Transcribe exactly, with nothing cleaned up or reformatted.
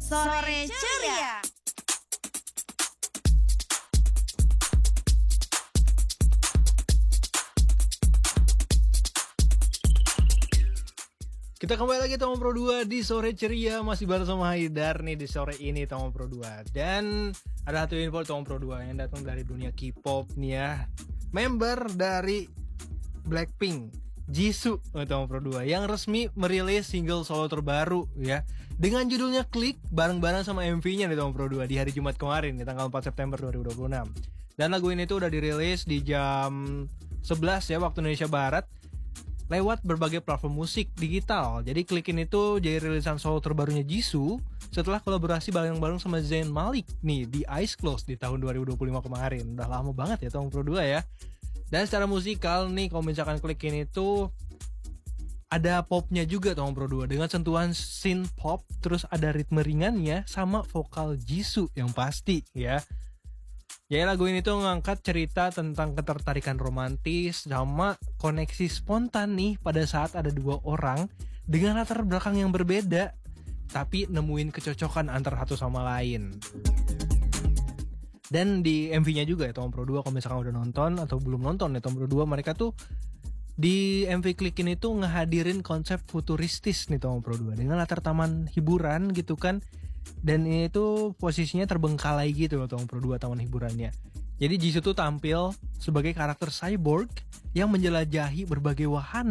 Sore Ceria. Kita kembali lagi Tomo Pro dua di Sore Ceria. Masih bareng sama Haidar nih di sore ini Tomo Pro dua. Dan ada satu info Tomo Pro dua yang datang dari dunia K-pop nih ya. Member dari Blackpink, Jisoo Tomo Pro dua, yang resmi merilis single solo terbaru ya, dengan judulnya Click, bareng-bareng sama M V-nya nih Tomo Pro dua di hari Jumat kemarin di tanggal empat September dua ribu dua puluh enam. Dan lagu ini tuh udah dirilis di jam sebelas ya waktu Indonesia Barat lewat berbagai platform musik digital. Jadi Click ini tuh jadi rilisan solo terbarunya Jisoo setelah kolaborasi bareng-bareng sama Zayn Malik nih di Eyes Closed di tahun dua ribu dua puluh lima kemarin. Udah lama banget ya Tomo Pro dua ya. Dan secara musikal nih kalau misalkan Click ini tuh ada popnya juga Tomo Pro dua dengan sentuhan synth pop, terus ada ritme ringannya sama vokal Jisoo yang pasti ya. Jadi lagu ini tuh ngangkat cerita tentang ketertarikan romantis sama koneksi spontan nih pada saat ada dua orang dengan latar belakang yang berbeda tapi nemuin kecocokan antara satu sama lain. Dan di M V-nya juga ya Tomo Pro dua, kalau misalkan udah nonton atau belum nonton ya Tomo Pro dua, mereka tuh di M V Click ini tuh ngehadirin konsep futuristis nih Tomo Pro dua dengan latar taman hiburan gitu kan. Dan ini tuh posisinya terbengkalai gitu loh Tomo Pro dua taman hiburannya. Jadi Jisoo tuh tampil sebagai karakter cyborg yang menjelajahi berbagai wahana